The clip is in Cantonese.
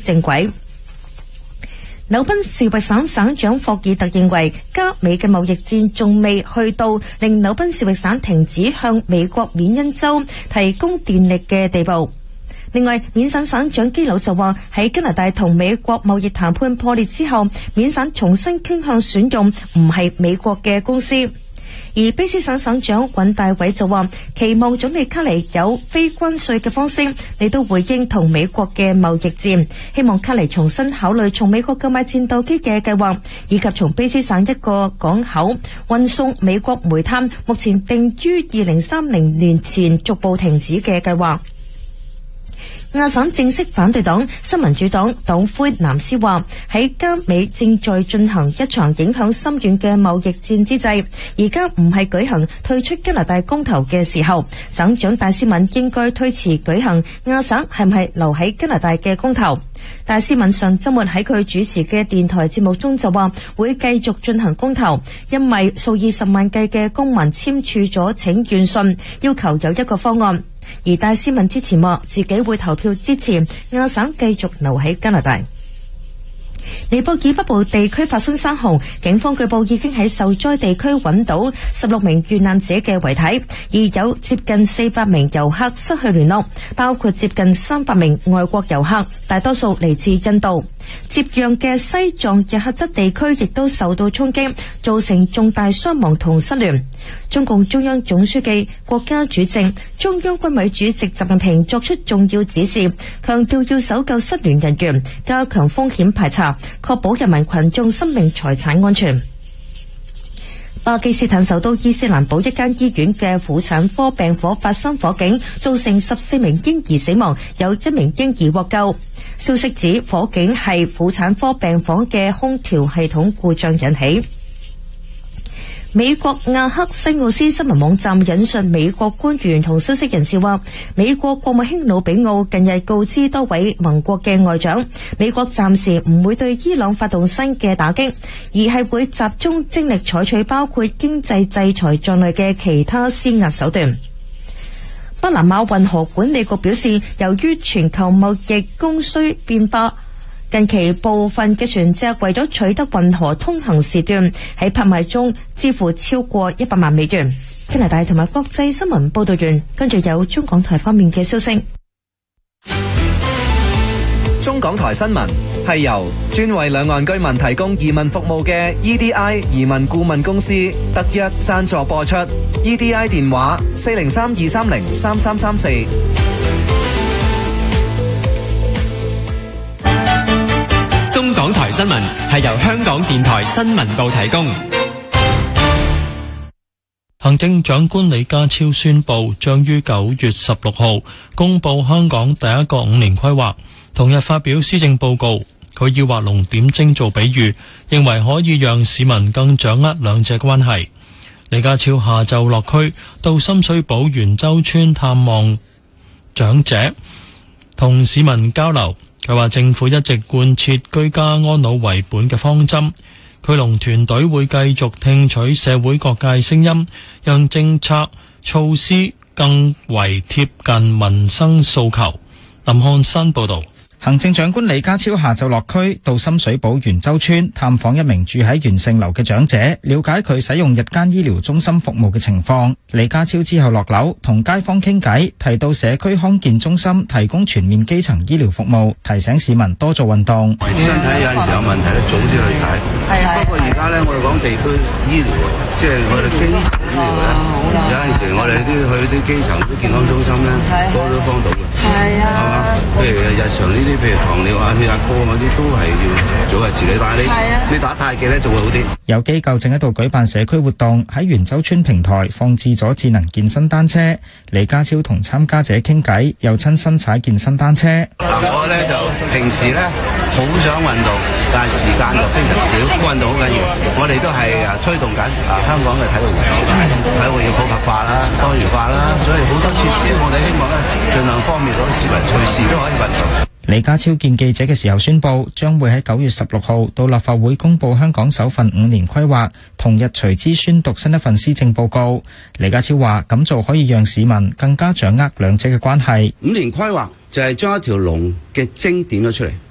正軌。紐賓士域省省長霍爾特認為，加美嘅貿易戰仲未去到令紐賓士域省停止向美國緬因州提供電力嘅地步。另外，緬省省長基魯就話，喺加拿大同美國貿易談判破裂之後，緬省重新傾向選用唔係美國嘅公司。而卑斯省省長尹大偉就話，期望總理卡尼有非關稅嘅方式嚟到回應同美國嘅貿易戰，希望卡尼重新考慮從美國購買戰鬥機嘅計劃，以及從卑斯省一個港口運送美國煤炭，目前定於2030年前逐步停止嘅計劃。亞省正式反對黨新民主黨黨魁南斯話，喺加美正在進行一場影響深遠嘅貿易戰之際，而家唔係舉行退出加拿大公投嘅時候。省長戴斯敏應該推遲舉行亞省係唔係留喺加拿大嘅公投。戴斯敏上周末喺佢主持嘅電台節目中就話，會繼續進行公投，因為數以十萬計嘅公民簽署咗請願信，要求有一個方案。而戴斯敏之前話自己會投票支持亞省繼續留喺加拿大。尼泊爾北部地區發生山洪，警方據報已經喺受災地區揾到16名遇難者嘅遺體，而有接近400名遊客失去聯絡，包括接近300名外國遊客，大多數嚟自印度。接壤嘅西藏日喀則地區亦都受到衝擊，造成重大傷亡同失聯。中共中央總書記、國家主席、中央軍委主席習近平作出重要指示，強調要搜救失聯人員，加強風險排查，確保人民群眾生命財產安全。巴基斯坦首都伊斯蘭堡一間醫院嘅婦產科病房發生火警，造成14名嬰兒死亡，有1名嬰兒獲救。消息指火警係婦產科病房嘅空調系統故障引起。美國亞克西奧斯新聞網站引述美國官員同消息人士話，美國國務卿魯比奧近日告知多位盟國嘅外長，美國暫時唔會對伊朗發動新嘅打擊，而係會集中精力採取包括經濟制裁在內嘅其他施壓手段。巴拿馬運河管理局表示，由於全球貿易供需變化，近期部分嘅船隻為咗取得運河通行時段，喺拍賣中支付超過100萬美元。加拿大同埋國際新聞報道員，跟住有中港台方面嘅消息。 中港台新聞係由專為兩岸居民提供移民服務嘅 EDI 移民顧問公司特約贊助播出。EDI 電話403-230-3334。 中港台新聞係由香港電台新聞部提供。 行政長官李家超宣布，將於9月16號公布香港第一個5年規劃，同日發表施政報告。佢以畫龍點睛做比喻，認為可以讓市民更掌握兩者關係。李家超下晝落區到深水埗元洲村探望長者，同市民交流。佢話政府一直貫徹居家安老為本嘅方針，佢同團隊會繼續聽取社會各界聲音，讓政策措施更為貼近民生訴求。林漢山報道。 行政長官李家超下晝落區到深水埗元洲村探訪一名住喺元盛樓嘅長者，了解佢使用日間醫療中心服務嘅情況。李家超之後落樓同街坊傾偈，提到社區康健中心提供全面基層醫療服務，提醒市民多做運動。 身體有陣時有問題咧，早啲去睇。不過而家咧，我哋講地區醫療，即係我哋基層醫療咧，有陣時我哋去啲基層啲健康中心咧，都幫到嘅。係嘛？譬如日常呢啲，譬如糖尿啊、血壓高嗰啲，都係要早日治理。但係你打太極咧，就會好啲。 有機構正喺度舉辦社區活動，喺元洲村平台放置咗智能健身單車。李家超同參加者傾偈，又親身踩健身單車。 我咧就平時咧好想運動，但係時間就非常少。運動好緊要，我哋都係推動緊香港嘅體育活動，體育要普及化啦、多元化啦，所以好多設施我哋希望咧盡量方便到市民隨時都可以運動。 李家超見記者嘅時候宣布，將會喺9月16號到立法會公布香港首份5年規劃，同日隨之宣讀新一份施政報告。李家超話咁做可以讓市民更加掌握兩者嘅關係。 5年規劃就係將一條龍嘅精點咗出嚟，